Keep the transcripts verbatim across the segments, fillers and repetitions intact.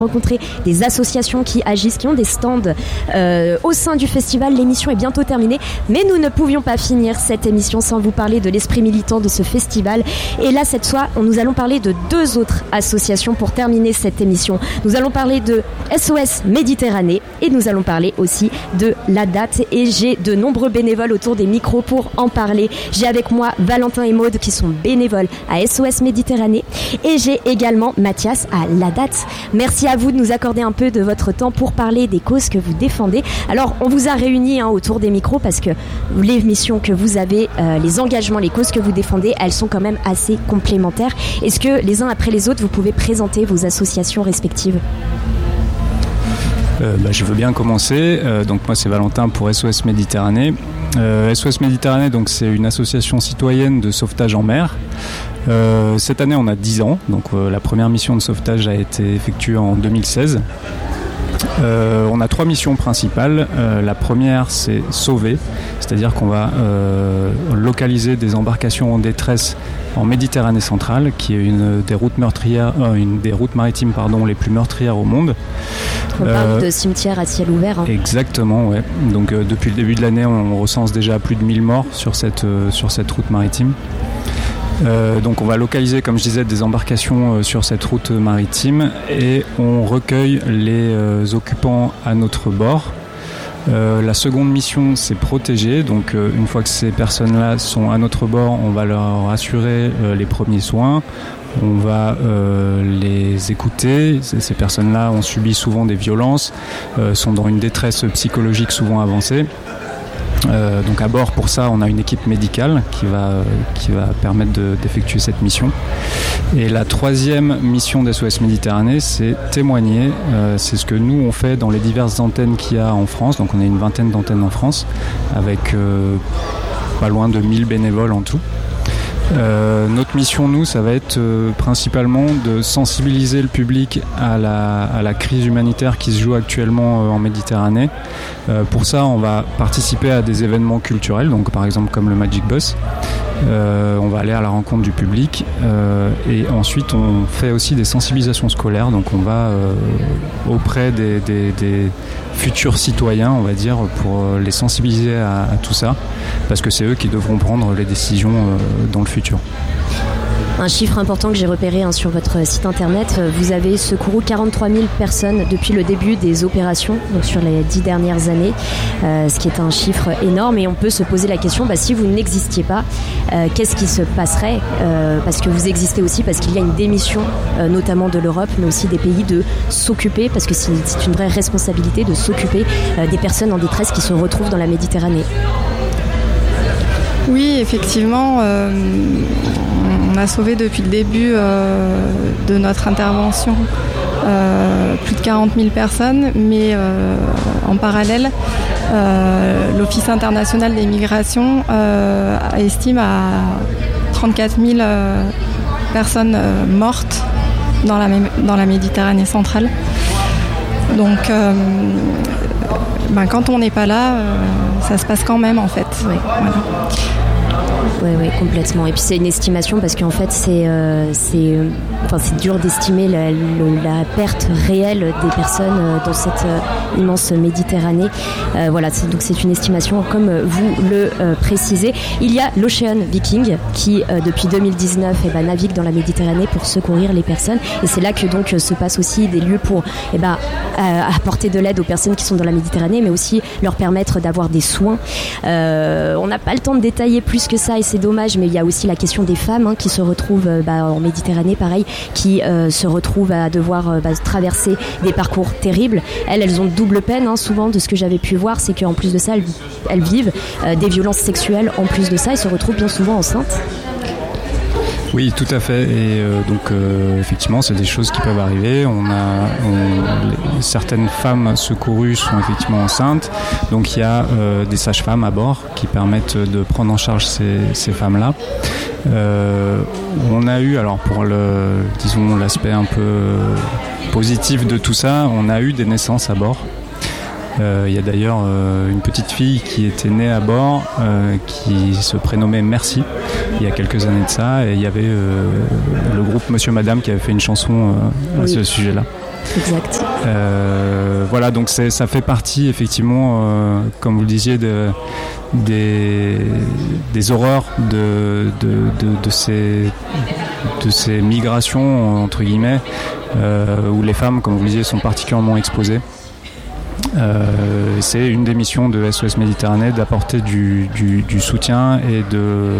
rencontrer des associations qui agissent, qui ont des stands euh, au sein du festival. L'émission est bientôt terminée, mais nous ne pouvions pas finir cette émission sans vous parler de l'esprit militant de ce festival. Et là, cette fois, nous allons parler de deux autres associations pour terminer cette émission. Nous allons parler de S O S Méditerranée et nous allons parler aussi de la date. Et j'ai de nombreux bénévoles autour des micros pour en parler. J'ai avec moi Valentin et Maude qui sont bénévoles à S O S Méditerranée et j'ai également Mathias à la date. Merci à vous de nous accorder un peu de votre temps pour parler des causes que vous défendez. Alors, on vous a réunis hein, autour des micros parce que les missions que vous avez, euh, les engagements, les causes que vous défendez, elles sont quand même assez complémentaires. Est-ce que les uns après les autres, vous pouvez présenter vos associations respectives ? Euh, bah, je veux bien commencer. Euh, donc moi c'est Valentin pour S O S Méditerranée. Euh, S O S Méditerranée, donc c'est une association citoyenne de sauvetage en mer. Euh, cette année on a dix ans, donc euh, la première mission de sauvetage a été effectuée en deux mille seize. Euh, on a trois missions principales. Euh, la première, c'est sauver, c'est-à-dire qu'on va euh, localiser des embarcations en détresse en Méditerranée centrale, qui est une des routes meurtrières, euh, une des routes maritimes pardon, les plus meurtrières au monde. On euh, parle de cimetières à ciel ouvert. Hein. Exactement, ouais. Donc euh, depuis le début de l'année, on recense déjà plus de mille morts sur cette euh, sur cette route maritime. Euh, donc on va localiser, comme je disais, des embarcations euh, sur cette route maritime et on recueille les euh, occupants à notre bord. Euh, la seconde mission, c'est protéger. Donc euh, une fois que ces personnes-là sont à notre bord, on va leur assurer euh, les premiers soins. On va euh, les écouter. Ces, ces personnes-là ont subi souvent des violences, euh, sont dans une détresse psychologique souvent avancée. Euh, donc à bord, pour ça, on a une équipe médicale qui va, euh, qui va permettre de, d'effectuer cette mission. Et la troisième mission d'S O S Méditerranée, c'est témoigner. Euh, c'est ce que nous, on fait dans les diverses antennes qu'il y a en France. Donc on a une vingtaine d'antennes en France, avec euh, pas loin de mille bénévoles en tout. Euh, notre mission, nous, ça va être euh, principalement de sensibiliser le public à la, à la crise humanitaire qui se joue actuellement euh, en Méditerranée. Euh, pour ça, on va participer à des événements culturels, donc par exemple comme le Magic Bus. Euh, on va aller à la rencontre du public euh, et ensuite on fait aussi des sensibilisations scolaires, donc on va euh, auprès des, des, des futurs citoyens, on va dire, pour les sensibiliser à, à tout ça, parce que c'est eux qui devront prendre les décisions euh, dans le futur. Un chiffre important que j'ai repéré hein, sur votre site internet, vous avez secouru quarante-trois mille personnes depuis le début des opérations, donc sur les dix dernières années, euh, ce qui est un chiffre énorme. Et on peut se poser la question, bah, si vous n'existiez pas, euh, qu'est-ce qui se passerait euh, parce que vous existez aussi, parce qu'il y a une démission, euh, notamment de l'Europe, mais aussi des pays, de s'occuper, parce que c'est, c'est une vraie responsabilité de s'occuper euh, des personnes en détresse qui se retrouvent dans la Méditerranée. Oui, effectivement, euh, on a sauvé depuis le début euh, de notre intervention euh, plus de quarante mille personnes, mais euh, en parallèle, euh, l'Office international des migrations euh, estime à trente-quatre mille euh, personnes euh, mortes dans la, dans la Méditerranée centrale. Donc, euh, ben, quand on n'est pas là, euh, ça se passe quand même en fait. Oui, voilà. Oui, oui, complètement. Et puis c'est une estimation parce qu'en fait c'est, euh, c'est, euh, enfin, c'est dur d'estimer la, le, la perte réelle des personnes euh, dans cette euh, immense Méditerranée. Euh, voilà, c'est, donc c'est une estimation comme vous le euh, précisez. Il y a l'Ocean Viking qui euh, depuis deux mille dix-neuf eh ben, navigue dans la Méditerranée pour secourir les personnes. Et c'est là que donc se passent aussi des lieux pour eh ben, euh, apporter de l'aide aux personnes qui sont dans la Méditerranée, mais aussi leur permettre d'avoir des soins. Euh, on n'a pas le temps de détailler plus que ça. Et c'est dommage, mais il y a aussi la question des femmes hein, qui se retrouvent euh, bah, en Méditerranée, pareil, qui euh, se retrouvent à devoir euh, bah, traverser des parcours terribles. Elles, elles ont double peine, hein, souvent, de ce que j'avais pu voir, c'est qu'en plus de ça, elles, elles vivent euh, des violences sexuelles en plus de ça, elles se retrouvent bien souvent enceintes. Oui, tout à fait. Et euh, donc, euh, effectivement, c'est des choses qui peuvent arriver. On a on, les, certaines femmes secourues sont effectivement enceintes. Donc, il y a euh, des sages-femmes à bord qui permettent de prendre en charge ces, ces femmes-là. Euh, on a eu, alors pour le, disons, l'aspect un peu positif de tout ça, on a eu des naissances à bord. Euh, il y a d'ailleurs euh, une petite fille qui était née à bord, euh, qui se prénommait Merci, il y a quelques années de ça, et il y avait euh, le groupe Monsieur Madame qui avait fait une chanson euh, à oui. ce sujet-là. Exact. Euh, voilà, donc c'est, ça fait partie effectivement, euh, comme vous le disiez, de, des, des horreurs de, de, de, de, ces, de ces migrations, entre guillemets, euh, où les femmes, comme vous le disiez, sont particulièrement exposées. Euh, c'est une des missions de S O S Méditerranée d'apporter du, du, du soutien et, de,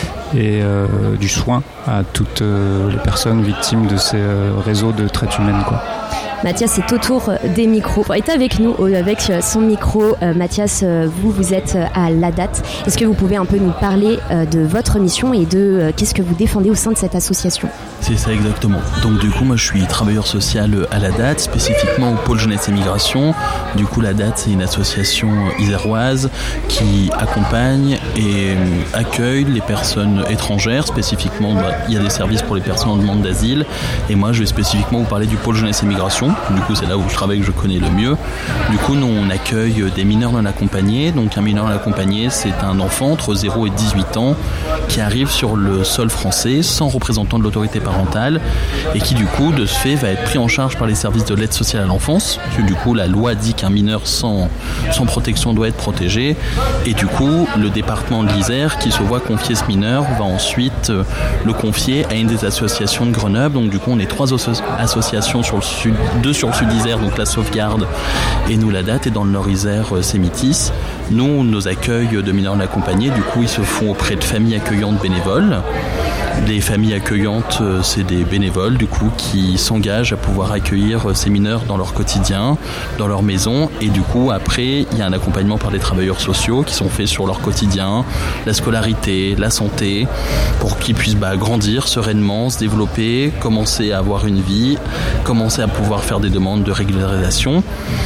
et euh, du soin à toutes euh, les personnes victimes de ces euh, réseaux de traite humaine, quoi. Mathias est autour des micros, enfin, est avec nous avec son micro. Euh, Mathias, vous, vous êtes à l'Adat. Est-ce que vous pouvez un peu nous parler euh, de votre mission et de euh, qu'est-ce que vous défendez au sein de cette association ? C'est ça exactement. Donc du coup, moi je suis travailleur social à l'Adat, spécifiquement au pôle jeunesse et migration. Du coup, l'Adat, c'est une association iséroise qui accompagne et accueille les personnes étrangères. Spécifiquement, bah, il y a des services pour les personnes en demande d'asile. Et moi, je vais spécifiquement vous parler du pôle jeunesse et migration. Du coup, c'est là où je travaille que je connais le mieux. Du coup, nous, on accueille des mineurs non accompagnés. Donc, un mineur non accompagné, c'est un enfant entre zéro et dix-huit ans qui arrive sur le sol français sans représentant de l'autorité parentale et qui, du coup, de ce fait, va être pris en charge par les services de l'aide sociale à l'enfance. Parce que, du coup, la loi dit qu'un mineur sans, sans protection doit être protégé. Et du coup, le département de l'Isère, qui se voit confier ce mineur, va ensuite le confier à une des associations de Grenoble. Donc, du coup, on est trois asso- associations sur le sud, deux sur le sud Isère, donc la Sauvegarde et nous l'Adat, et dans le nord Isère, c'est Métis. Nous, nos accueils de mineurs non accompagnés, du coup, ils se font auprès de familles accueillantes bénévoles. Les familles accueillantes, c'est des bénévoles du coup qui s'engagent à pouvoir accueillir ces mineurs dans leur quotidien, dans leur maison, et du coup après il y a un accompagnement par les travailleurs sociaux qui sont faits sur leur quotidien, la scolarité, la santé, pour qu'ils puissent bah, grandir sereinement, se développer, commencer à avoir une vie, commencer à pouvoir faire des demandes de régularisation.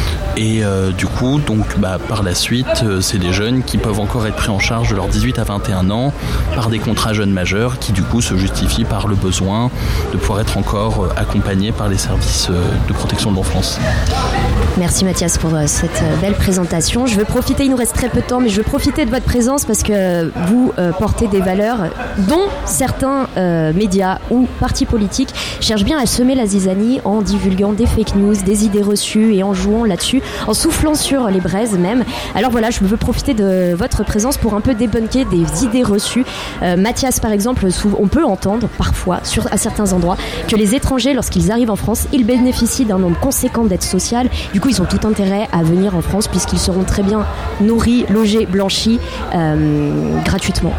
Et euh, du coup, donc, bah, par la suite, euh, c'est des jeunes qui peuvent encore être pris en charge de leurs dix-huit à vingt et un ans par des contrats jeunes majeurs qui du coup se justifient par le besoin de pouvoir être encore euh, accompagnés par les services euh, de protection de l'enfance. Merci Mathias pour euh, cette euh, belle présentation. Je veux profiter, il nous reste très peu de temps, mais je veux profiter de votre présence parce que vous euh, portez des valeurs dont certains euh, médias ou partis politiques cherchent bien à semer la zizanie en divulguant des fake news, des idées reçues et en jouant là-dessus, en soufflant sur les braises même. Alors voilà, je veux profiter de votre présence pour un peu débunker des idées reçues. Euh, Mathias, par exemple, on peut entendre parfois, sur, à certains endroits, que les étrangers, lorsqu'ils arrivent en France, ils bénéficient d'un nombre conséquent d'aides sociales. Du coup, ils ont tout intérêt à venir en France puisqu'ils seront très bien nourris, logés, blanchis euh, gratuitement.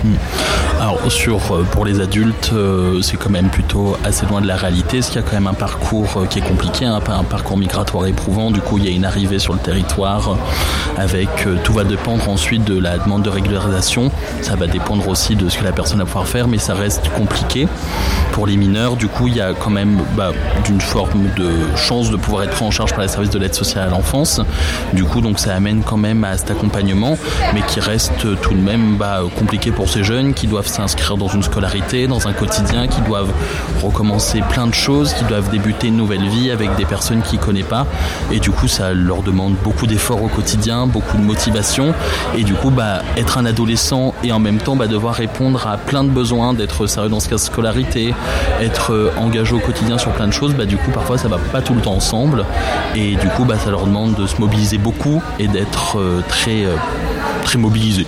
Alors sur, pour les adultes, euh, c'est quand même plutôt assez loin de la réalité, parce qu'il y a quand même un parcours euh, qui est compliqué, hein, un parcours migratoire éprouvant. Du coup, il y a une arrivée sur le territoire avec, euh, tout va dépendre ensuite de la demande de régularisation. Ça va dépendre aussi de ce que la personne va pouvoir faire, mais ça reste compliqué pour les mineurs. Du coup, il y a quand même bah, d'une forme de chance de pouvoir être pris en charge par les services de l'aide sociale à l'enfance. Du coup, donc ça amène quand même à cet accompagnement, mais qui reste tout de même bah, compliqué pour ces jeunes qui doivent s'inscrire dans une scolarité, dans un quotidien, qui doivent recommencer plein de choses, qui doivent débuter une nouvelle vie avec des personnes qu'ils ne connaissent pas. Et du coup, ça leur demande beaucoup d'efforts au quotidien, beaucoup de motivation. Et du coup, bah, être un adolescent et en même temps bah, devoir répondre à plein de besoins, d'être sérieux dans sa scolarité, être engagé au quotidien sur plein de choses, bah, du coup, parfois, ça ne va pas tout le temps ensemble. Et du coup, bah, ça leur demande de se mobiliser beaucoup et d'être euh, très, euh, très mobilisés.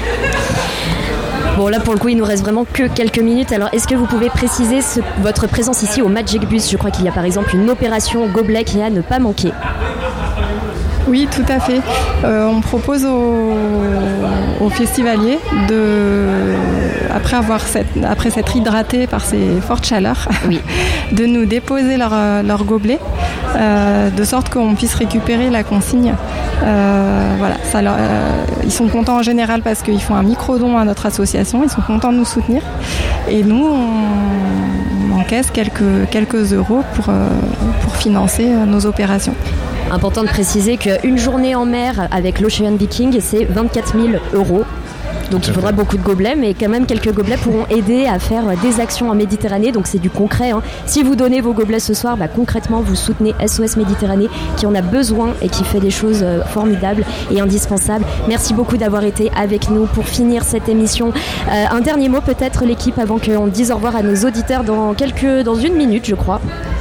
Bon, là, pour le coup, il nous reste vraiment que quelques minutes. Alors, est-ce que vous pouvez préciser ce, votre présence ici au Magic Bus ? Je crois qu'il y a par exemple une opération gobelet qui est à ne pas manquer. Oui, tout à fait. Euh, on propose aux, aux festivaliers, de, après, avoir cette, après s'être hydratés par ces fortes chaleurs, oui. de nous déposer leur, leur gobelet, euh, de sorte qu'on puisse récupérer la consigne. Euh, voilà, ça leur, euh, ils sont contents en général parce qu'ils font un micro-don à notre association, ils sont contents de nous soutenir. Et nous, on, on encaisse quelques, quelques euros pour, euh, pour financer nos opérations. Important de préciser qu'une journée en mer avec l'Ocean Viking, c'est vingt-quatre mille euros. Donc il faudra beaucoup de gobelets, mais quand même quelques gobelets pourront aider à faire des actions en Méditerranée. Donc c'est du concret, hein. Si vous donnez vos gobelets ce soir, bah, concrètement vous soutenez S O S Méditerranée qui en a besoin et qui fait des choses euh, formidables et indispensables. Merci beaucoup d'avoir été avec nous pour finir cette émission. Euh, un dernier mot peut-être l'équipe avant qu'on dise au revoir à nos auditeurs dans, quelques, dans une minute je crois.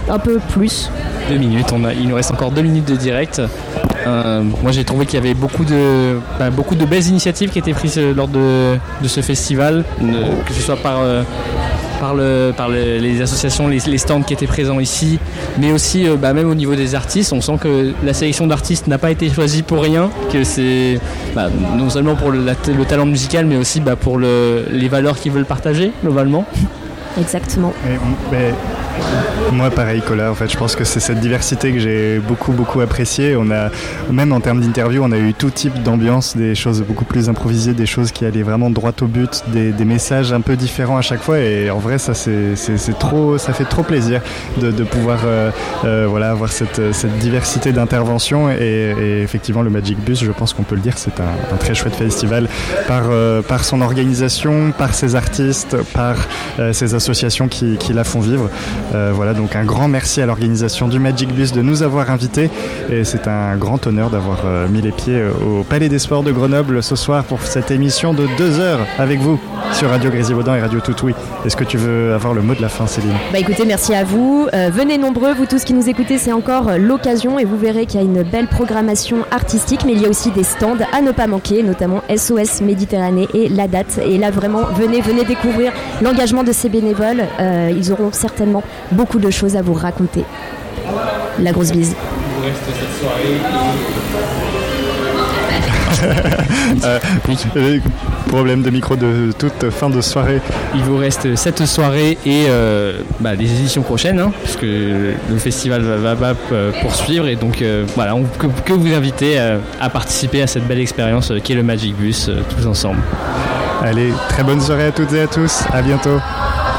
un peu plus. Deux minutes, on a, il nous reste encore deux minutes de direct. Euh, moi j'ai trouvé qu'il y avait beaucoup de, bah, beaucoup de belles initiatives qui étaient prises lors de, de ce festival, de, que ce soit par, euh, par, le, par le, les associations, les, les stands qui étaient présents ici, mais aussi euh, bah, même au niveau des artistes. On sent que la sélection d'artistes n'a pas été choisie pour rien, que c'est bah, non seulement pour le, la, le talent musical, mais aussi bah, pour le, les valeurs qu'ils veulent partager globalement. Exactement. Et, mais, moi pareil Cola, en fait je pense que c'est cette diversité que j'ai beaucoup beaucoup appréciée. On a, même en termes d'interview, on a eu tout type d'ambiance, des choses beaucoup plus improvisées, des choses qui allaient vraiment droit au but, des, des messages un peu différents à chaque fois, et en vrai ça c'est, c'est, c'est trop, ça fait trop plaisir de, de pouvoir euh, euh, voilà, avoir cette, cette diversité d'interventions, et, et effectivement le Magic Bus, je pense qu'on peut le dire, c'est un, un très chouette festival par, euh, par son organisation, par ses artistes, par euh, ses associations qui, qui la font vivre. Euh, voilà, donc un grand merci à l'organisation du Magic Bus de nous avoir invités, et c'est un grand honneur d'avoir euh, mis les pieds au Palais des Sports de Grenoble ce soir pour cette émission de deux heures avec vous sur Radio Grésivaudan et Radio Toutoui. Est-ce que tu veux avoir le mot de la fin, Céline ? Bah écoutez, merci à vous. Euh, venez nombreux, vous tous qui nous écoutez, c'est encore l'occasion, et vous verrez qu'il y a une belle programmation artistique, mais il y a aussi des stands à ne pas manquer, notamment S O S Méditerranée et La Date. Et là vraiment, venez, venez découvrir l'engagement de ces bénévoles. Euh, ils auront certainement beaucoup de choses à vous raconter. La grosse bise. Il vous reste cette soirée. euh, oui, problème de micro de toute fin de soirée. Il vous reste cette soirée et euh, bah, les éditions prochaines, hein, puisque le festival va, va, va poursuivre, et donc euh, voilà, on que, que vous inviter à, à participer à cette belle expérience euh, qui est le Magic Bus, euh, tous ensemble. Allez, très bonne soirée à toutes et à tous, à bientôt.